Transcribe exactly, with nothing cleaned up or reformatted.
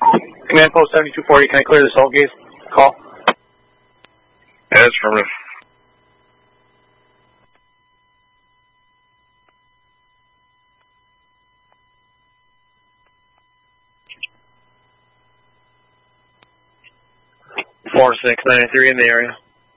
Command Post seventy-two forty, can I clear the salt gaze? Call. Yes, affirmative. four six nine three in the area.